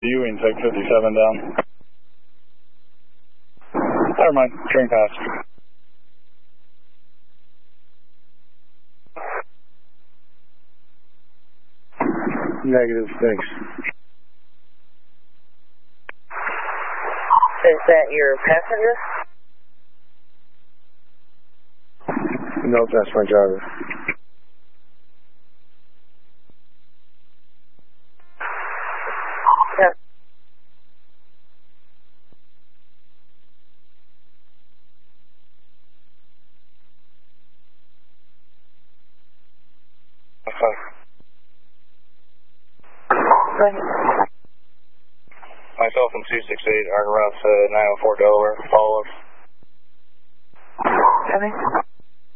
Ewing, take 57 down. Never mind, train passed. Negative, thanks. Is that your passenger? No, that's my driver. Yeah. Okay. Go ahead. Myself and 268 are around 904 Delaware. Follow up. Coming.